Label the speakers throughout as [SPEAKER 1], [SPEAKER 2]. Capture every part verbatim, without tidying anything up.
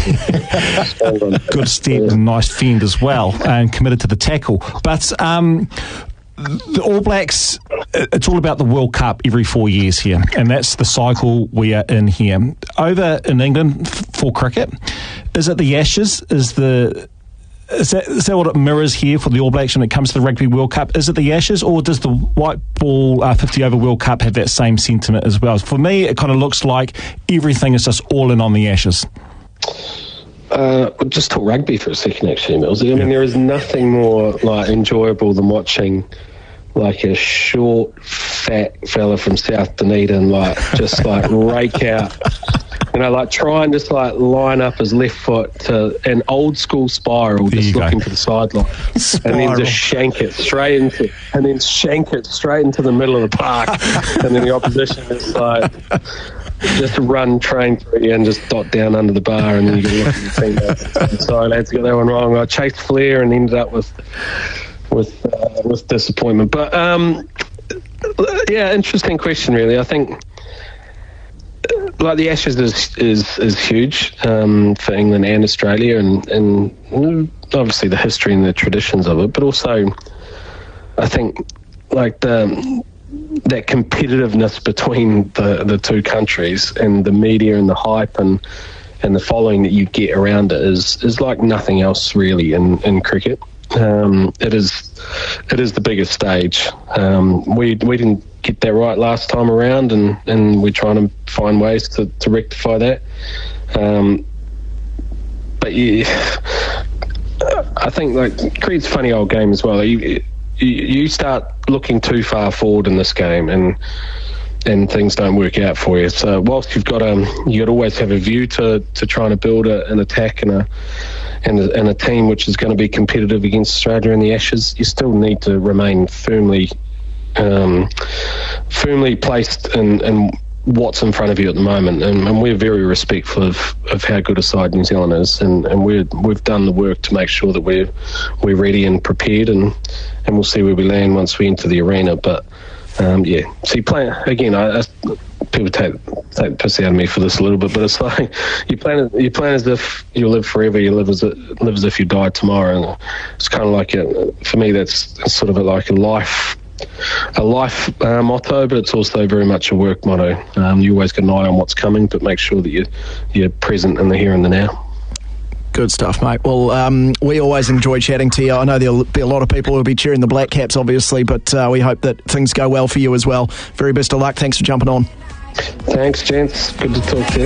[SPEAKER 1] Good step and nice fend as well, and committed to the tackle. But um, the All Blacks, it's all about the World Cup every four years here, and that's the cycle we are in here. Over in England for cricket, is it the Ashes? Is the Is that, is that what it mirrors here for the All Blacks when it comes to the Rugby World Cup? Is it the Ashes, or does the White Ball uh, fifty over World Cup have that same sentiment as well? For me, it kind of looks like everything is just all in on the Ashes.
[SPEAKER 2] Uh, we'll just talk rugby for a second, actually, Millsy. I mean, there is nothing more like enjoyable than watching like a short, fat fella from South Dunedin, like just like rake out. You know, like try and just like line up his left foot to an old school spiral, there just looking go. for the sideline, and then just shank it straight into, and then shank it straight into the middle of the park, and then the opposition is like just run train through you and just dot down under the bar, and then you can look at the team. Like, sorry, lads, got that one wrong. I chased Flair and ended up with with uh, with disappointment. But um, yeah, interesting question, really. I think. Like the Ashes is is, is huge um, for England and Australia, and, and obviously the history and the traditions of it, but also I think like the that competitiveness between the, the two countries and the media and the hype and and the following that you get around it is is like nothing else really in, in cricket. Um, it is it is the biggest stage. Um, we we didn't get that right last time around, and, and we're trying to find ways to, to rectify that. Um, but yeah, I think like cricket's a funny old game as well. You, you you start looking too far forward in this game, and and things don't work out for you. So whilst you've got um you got to always have a view to, to trying to build a, an attack and a and a, and a team which is going to be competitive against Australia in the Ashes, you still need to remain firmly. Um, firmly placed in, in what's in front of you at the moment, and, and we're very respectful of, of how good a side New Zealand is, and, and we're, we've done the work to make sure that we're we're ready and prepared, and, and we'll see where we land once we enter the arena. But um, yeah, see, playing again, I, I, people take take the piss out of me for this a little bit, but it's like you plan you plan as if you live forever, you live as a, live as if you die tomorrow, and it's kind of like a, for me that's sort of a, like a life. A life uh, motto, but it's also very much a work motto. Um, you always got an eye on what's coming, but make sure that you, you're present in the here and the now.
[SPEAKER 3] Good stuff, mate. Well, um, we always enjoy chatting to you. I know there'll be a lot of people who'll be cheering the Black Caps, obviously, but uh, we hope that things go well for you as well. Very best of luck. Thanks for jumping on.
[SPEAKER 2] Thanks, gents. Good to talk to you.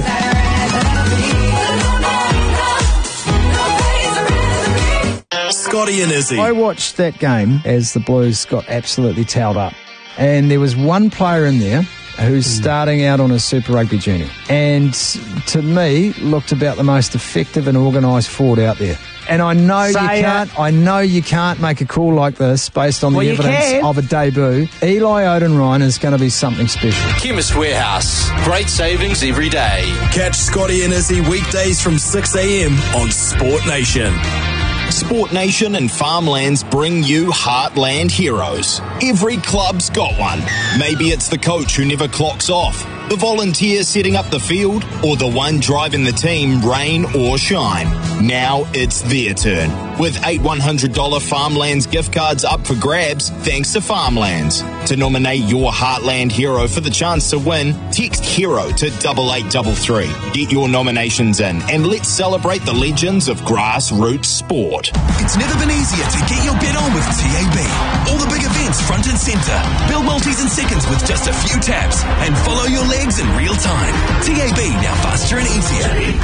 [SPEAKER 4] Scotty and Izzy.
[SPEAKER 5] I watched that game as the Blues got absolutely towed up. And there was one player in there who's mm. starting out on his Super Rugby journey. And to me, looked about the most effective and organised forward out there. And I know Say you can't it. I know you can't make a call like this based on the well, evidence of a debut. Eli Odenryan is going to be something special.
[SPEAKER 4] Chemist Warehouse. Great savings every day. Catch Scotty and Izzy weekdays from six a.m. on Sport Nation. Sport Nation and Farmlands bring you Heartland heroes. Every club's got one. Maybe it's the coach who never clocks off, the volunteer setting up the field, or the one driving the team rain or shine. Now it's their turn. With eight one hundred dollars Farmlands gift cards up for grabs thanks to Farmlands. To nominate your Heartland hero for the chance to win, text HERO to double eight double three. Get your nominations in and let's celebrate the legends of grassroots sport.
[SPEAKER 6] It's never been easier to get your bet on with T A B. All the big events front and centre. Build multis in seconds with just a few taps and follow your legs in real time. T A B, now faster and easier.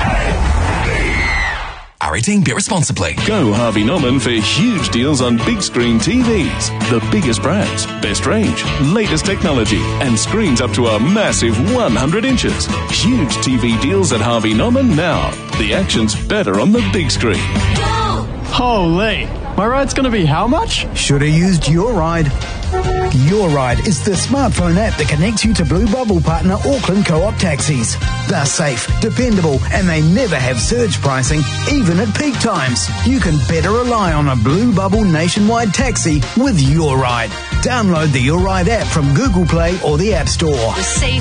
[SPEAKER 6] R eighteen, bet responsibly.
[SPEAKER 7] Go Harvey Norman for huge deals on big screen T Vs. The biggest brands, best range, latest technology, and screens up to a massive one hundred inches. Huge T V deals at Harvey Norman now. The action's better on the big screen.
[SPEAKER 8] Holy, my ride's going to be how much?
[SPEAKER 9] Should have used Your Ride. Your Ride is the smartphone app that connects you to Blue Bubble partner Auckland Co-op taxis. They're safe, dependable, and they never have surge pricing, even at peak times. You can better rely on a Blue Bubble nationwide taxi with Your Ride. Download the Your Ride app from Google Play or the App Store.
[SPEAKER 10] The safe